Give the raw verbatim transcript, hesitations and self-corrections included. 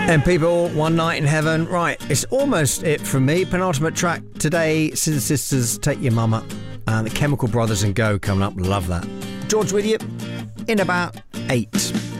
And people, One Night in Heaven. Right, it's almost it from me. Penultimate track today, Scissor Sisters, Take Your Mama. And the Chemical Brothers and Go coming up. Love that. George with you in about eight.